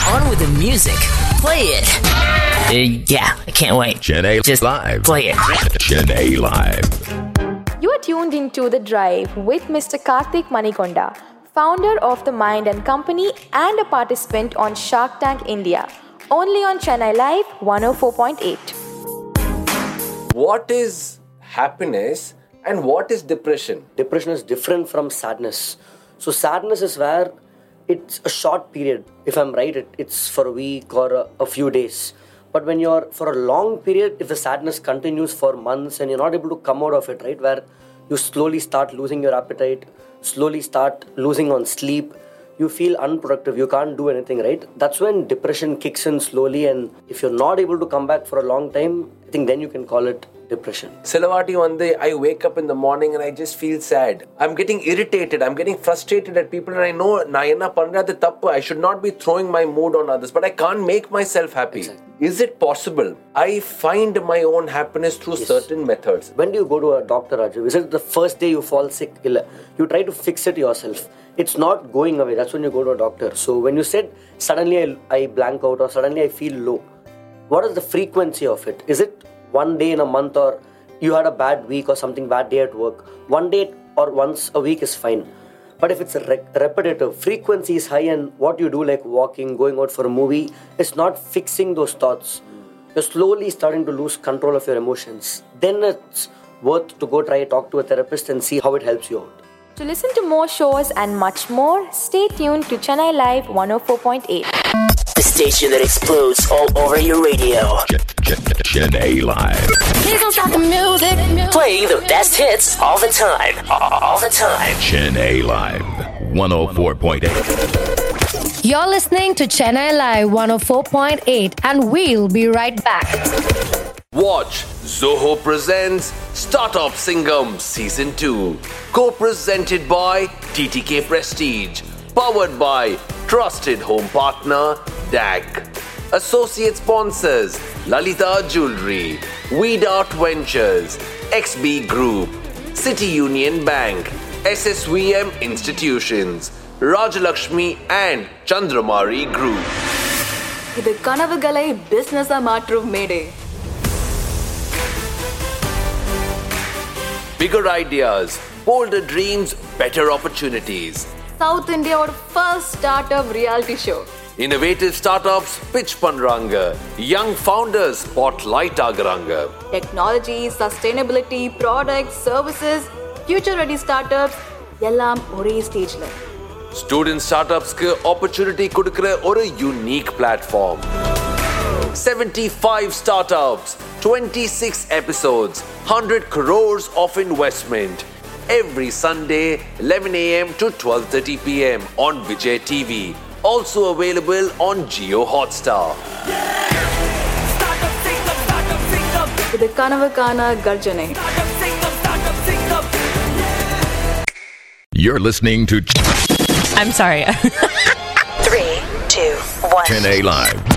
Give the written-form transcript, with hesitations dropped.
On with the music. Play it. Yeah, I can't wait. Chennai Just Live. play it. Chennai Live. You are tuned into The Drive with Mr. Karthik Manikonda, founder of The Mind and Company and a participant on Shark Tank India. Only on Chennai Live 104.8. What is happiness and what is depression? Depression is different from sadness. So sadness is where it's a short period. If I'm right, it's for a week or a few days. But when you're for a long period, if the sadness continues for months and you're not able to come out of it, right, where you slowly start losing your appetite, slowly start losing on sleep, you feel unproductive, you can't do anything, right? That's when depression kicks in slowly, and if you're not able to come back for a long time, I think then you can call it depression. Silavati, one day I wake up in the morning and I just feel sad. I'm getting irritated, I'm getting frustrated at people, and I know I should not be throwing my mood on others, but I can't make myself happy. Exactly. Is it possible? I find my own happiness through certain methods. When do you go to a doctor, Raju? Is it the first day you fall sick? You try to fix it yourself. It's not going away. That's when you go to a doctor. So when you said, suddenly I blank out or suddenly I feel low, what is the frequency of it? Is it one day in a month, or you had a bad week or something bad day at work? One day or once a week is fine. But if it's a repetitive, frequency is high, and what you do like walking, going out for a movie, is not fixing those thoughts. You're slowly starting to lose control of your emotions. Then it's worth to go talk to a therapist and see how it helps you out. To listen to more shows and much more, stay tuned to Chennai Live 104.8. The station that explodes all over your radio. Chennai Live. Please don't stop the music. Playing the best hits all the time. All the time. Chennai Live. 104.8. You're listening to Chennai Live 104.8, and we'll be right back. Watch Zoho presents Startup Singham Season 2. Co-presented by TTK Prestige. Powered by Trusted Home Partner DAC. Associate sponsors Lalita Jewelry, Weed Art Ventures, XB Group, City Union Bank, SSVM Institutions, Rajalakshmi and Chandramari Group. இது கனவுகளை பிசினஸா மாற்றும் மேடை. Bigger ideas, bolder dreams, better opportunities. South India's first startup reality show. Innovative startups pitch பண்றாங்க. Young founders spotlight ஆகுறாங்க. Technology, sustainability, products, services, future ready startups எல்லாம் ஒரே ஸ்டேஜ்ல. Student startupsக்கு opportunity கொடுக்கிற ஒரு unique platform. 75 startups, 26 episodes, 100 crores of investment. Every Sunday, 11 a.m. to 12:30 p.m. on Vijay TV. Also available on Jio Hotstar. இது கனவுக்கான கர்ஜனை. You're listening to I'm sorry. 3, 2, 1. Chennai Live.